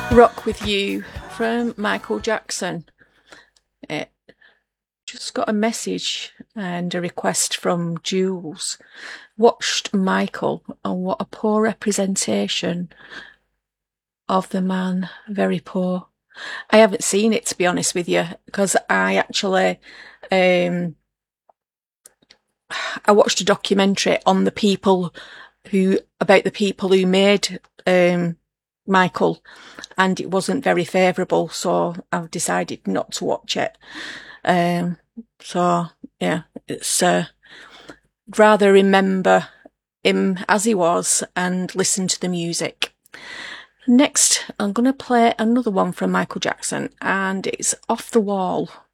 Rock With You from Michael Jackson. Just got a message and a request from Jules. Watched Michael, and what a poor representation of the man. Very poor. I haven't seen it, to be honest with you, because I actually I watched a documentary on the people about the people who made Michael, and it wasn't very favourable, so I've decided not to watch it. So yeah, it's rather remember him as he was and listen to the music. Next, I'm going to play another one from Michael Jackson, and it's Off the Wall.